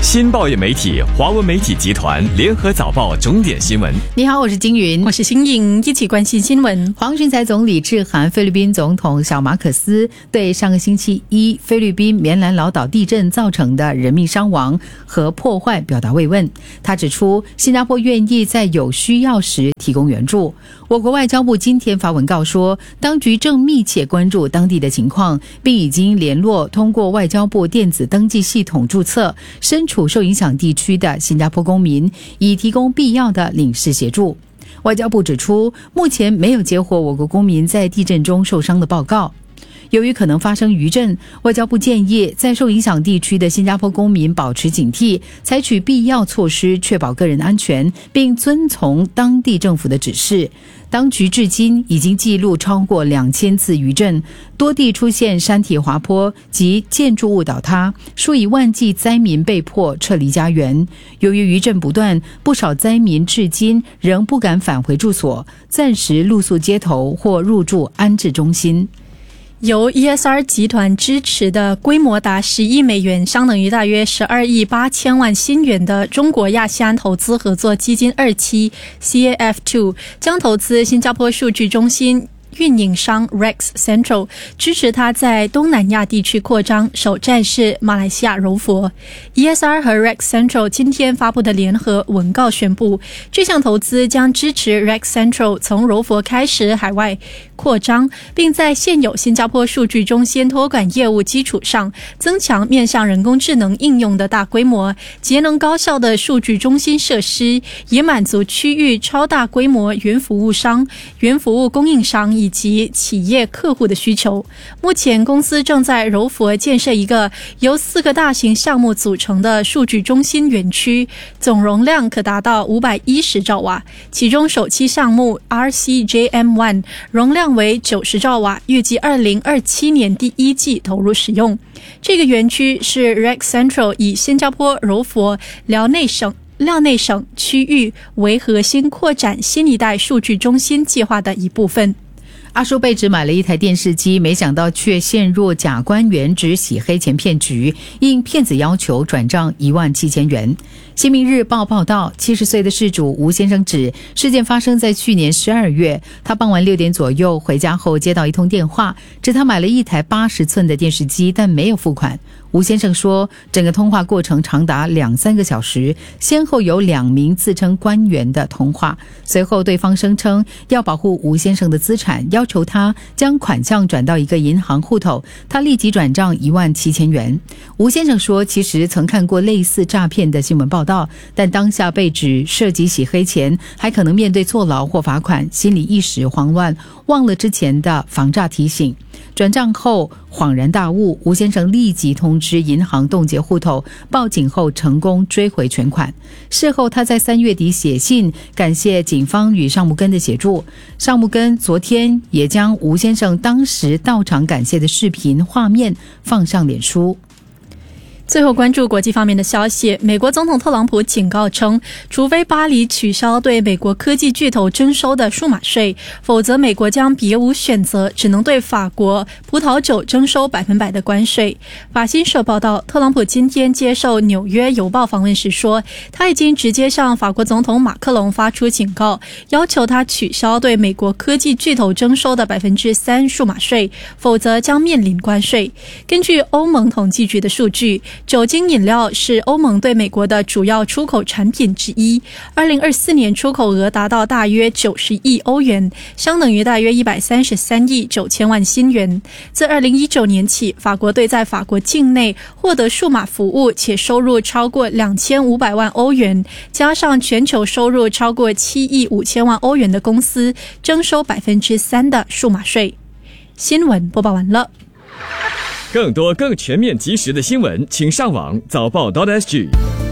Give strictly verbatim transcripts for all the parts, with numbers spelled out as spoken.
新报业媒体华文媒体集团联合早报重点新闻。 你好，我是金云， 我是新颖，一起关心新闻。 黄循财总理致函菲律宾总统小马可斯，对上个星期一菲律宾棉兰老岛地震造成的人命伤亡和破坏表达慰问。他指出，新加坡愿意在有需要时提供援助。我国外交部今天发文告说，当局正密切关注当地的情况，并已经联络通过外交部电子登记系统注册身处受影响地区的新加坡公民，以提供必要的领事协助。外交部指出，目前没有接获我国公民在地震中受伤的报告。由于可能发生余震，外交部建议在受影响地区的新加坡公民保持警惕，采取必要措施确保个人安全，并遵从当地政府的指示。当局至今已经记录超过两千次余震，多地出现山体滑坡及建筑物倒塌，数以万计灾民被迫撤离家园。由于余震不断，不少灾民至今仍不敢返回住所，暂时露宿街头或入住安置中心。 由 E S R 集团支持的规模达十亿美元，相当于大约十二亿八千万新元的中国亚细安投资合作基金二期 C A F 二 将投资新加坡数据中心运营商 Rex Central， 支持它在东南亚地区扩张，首站是马来西亚柔佛。 E S R 和 Rex Central 今天发布的联合文告宣布，这项投资将支持 Rex Central 从柔佛开始海外扩张，并在现有新加坡数据中心托管业务基础上，增强面向人工智能应用的大规模、节能高效的数据中心设施，以满足区域超大规模云服务商、云服务供应商以及企业客户的需求。目前公司正在柔佛建设一个由四个大型项目组成的数据中心园区，总容量可达到五百一十兆瓦，其中首期项目 R C J M 一 容量为九十兆瓦，预计二零二七年第一季投入使用。这个园区是 Rex Central 以新加坡柔佛辽内省廖内省区域为核心扩展新一代数据中心计划的一部分。 阿叔被指买了一台电视机，没想到却陷入假官员指洗黑钱骗局，应骗子要求转账一万七千元。新民日报报道，七十岁的事主吴先生指，事件发生在去年十二月，他傍晚六点左右回家后接到一通电话，指他买了一台八十寸的电视机，但没有付款。吴先生说，整个通话过程长达两三个小时，先后有两名自称官员的通话。随后对方声称要保护吴先生的资产，要求他将款项转到一个银行户头，他立即转账一万七千元。吴先生说，其实曾看过类似诈骗的新闻报道，但当下被指涉及洗黑钱，还可能面对坐牢或罚款，心里一时慌乱，忘了之前的防诈提醒。转账后恍然大悟，吴先生立即通知银行冻结户头，报警后成功追回全款。事后他在三月底写信感谢警方与尚木根的协助，尚木根昨天也将吴先生当时到场感谢的视频画面放上脸书。 最后关注国际方面的消息，美国总统特朗普警告称，除非巴黎取消对美国科技巨头征收的数码税，否则美国将别无选择，只能对法国葡萄酒征收百分百的关税。法新社报道，特朗普今天接受纽约邮报访问时说，他已经直接向法国总统马克龙发出警告，要求他取消对美国科技巨头征收的百分之三数码税，否则将面临关税。根据欧盟统计局的数据，酒精饮料是欧盟对美国的主要出口产品之一，二零二四年出口额达到大约九十亿欧元，相等于大约一百三十三亿九千万新元。自二零一九年起，法国对在法国境内获得数码服务且收入超过两千五百万欧元，加上全球收入超过七亿五千万欧元的公司，征收百分之三的数码税。新闻播报完了。 更多更全面及时的新闻，请上网早报 .sg。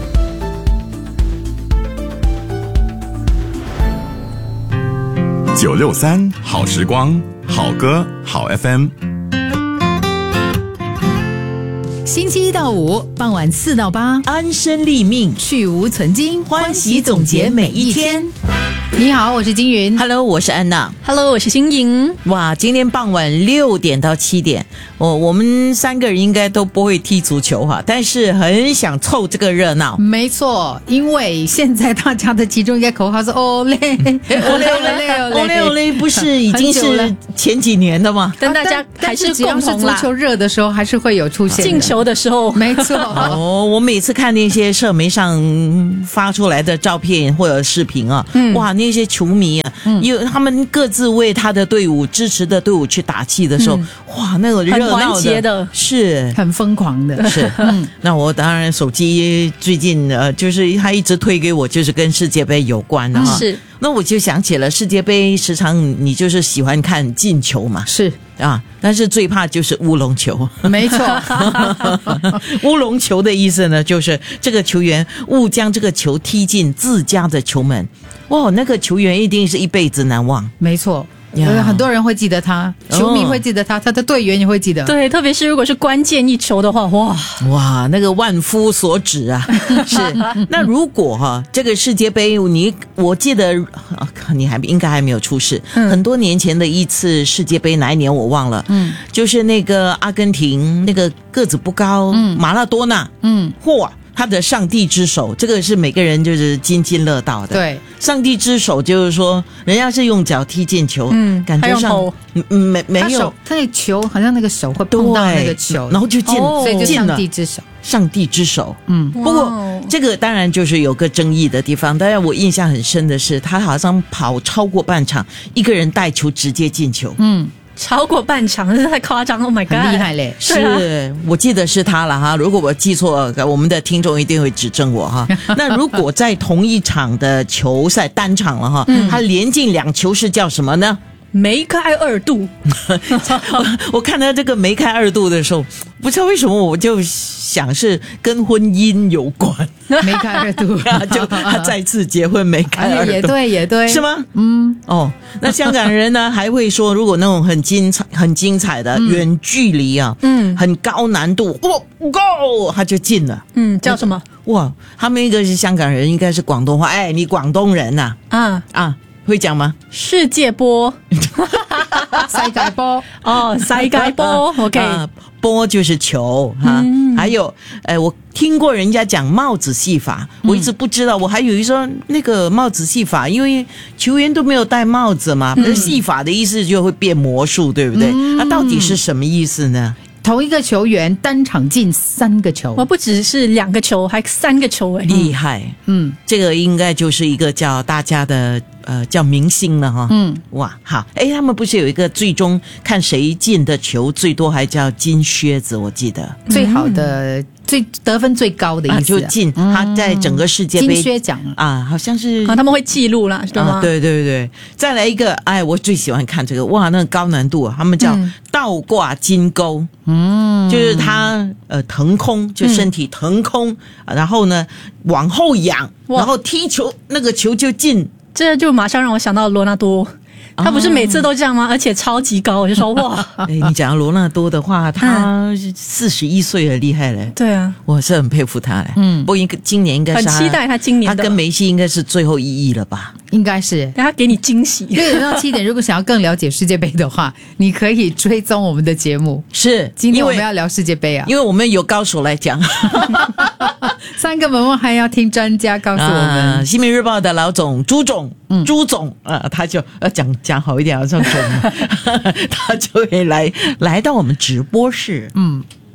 九六三好时光，好歌好 F M。 星期一到五傍晚四到八， 安身立命， 去无存精， 欢喜总结每一天。 你好，我是金云。 Hello， 我是安娜。 Hello， 我是新颖。 哇，今天傍晚六点到七点，我、哦、我们三个人应该都不会踢足球哈，但是很想凑这个热闹。 没错，因为现在大家的其中一个口号是 Ole Ole Ole Ole Ole 不是已经是前几年的吗？ 但大家还是共同啦， 足球热的时候还是会有出现进球的时候。 没错。 哦，我每次看那些社媒上发出来的照片或者视频啊，嗯、哇，那些球迷啊，因为、嗯、他们各自为他的队伍支持的队伍去打气的时候，嗯、哇，那个热闹的， 很团结的， 是很疯狂的， 是。嗯、那我当然手机最近呃，就是他一直推给我，就是跟世界杯有关的哈。 是。 那我就想起了世界杯，时常你就是喜欢看进球嘛， 是啊，但是最怕就是乌龙球。 没错。 乌龙球的意思呢，就是这个球员误将这个球踢进自家的球门，哇，那个球员一定是一辈子难忘。 没错。有很多人会记得他，球迷会记得他，他的队员也会记得。 对，特别是如果是关键一球的话，哇哇，那个万夫所指啊！是。那如果哈、啊、这个世界杯，你我记得、啊、你还应该还没有出世、嗯，很多年前的一次世界杯，哪一年我忘了，嗯，就是那个阿根廷那个个子不高，嗯，马拉多纳，嗯，嚯！他的上帝之手，这个是每个人就是津津乐道的。 对， 上帝之手就是说，人家是用脚踢进球，嗯，感觉上嗯没没有， 他那球好像那个手会碰到那个球， 然后就进， 哦、所以就进了。 上帝之手， 上帝之手。嗯，不过这个当然就是有个争议的地方。当然我印象很深的是，他好像跑超过半场，一个人带球直接进球。嗯。 超过半场，这太夸张了 ！Oh my god， 很厉害嘞！ 是、啊，我记得是他了哈。如果我记错，我们的听众一定会指正我哈。那如果在同一场的球赛单场了哈，嗯、他连进两球是叫什么呢？ 梅开二度。 我, 我看到这个梅开二度的时候，不知道为什么我就想是跟婚姻有关。 梅开二度， 就他再次结婚梅开二度， 也对，也对， 是吗？嗯，哦，那香港人呢还会说，如果那种很精彩、很精彩的远、嗯、距离啊，嗯，很高难度，哇 ，Go， 他就进了。 嗯，叫什么？ 哇，他们一个是香港人，应该是广东话。哎，你广东人呐、啊？啊啊。会讲吗？ 世界波， 世界波哦，世界波 ，OK，、 啊、波就是球哈、嗯。还有，呃，我听过人家讲帽子戏法，我一直不知道，嗯、我还以为说那个帽子戏法，因为球员都没有戴帽子嘛，嗯、戏法的意思就会变魔术，对不对？那、嗯啊、到底是什么意思呢？ 同一个球员单场进三个球， 我不只是两个球，还三个球哎， 厉害！嗯，这个应该就是一个叫大家的呃叫明星了哈。嗯，哇，好，哎，他们不是有一个最终看谁进的球最多，还叫金靴子，我记得最好的。嗯最得分最高的意思、啊啊、 就进、嗯、他在整个世界杯金靴奖啊，好像是啊，他们会记录啦，对吗、 啊？对对对，再来一个，哎，我最喜欢看这个，哇，那个高难度啊，他们叫倒挂金钩，嗯，就是他呃腾空，就身体腾空，嗯、然后呢往后仰，然后踢球，那个球就进， 这就马上让我想到罗纳多。他不是每次都这样吗？而且超级高，我就说哇！ 哎，你讲罗纳多的话，他四十一岁了，厉害了。 对啊， 我是很佩服他嘞。嗯，不过应今年应该是很期待他今年的。他跟梅西应该是最后一役了吧？ 应该是。 他给你惊喜。 六点到七点，如果想要更了解世界杯的话，你可以追踪我们的节目。 是， 今天我们要聊世界杯啊， 因为我们有高手来讲。 三个门外还要听专家告诉我们。 啊、新民日报的老总朱总，嗯、朱总啊、呃，他就要讲讲好一点，要这种，他就会来来到我们直播室，嗯。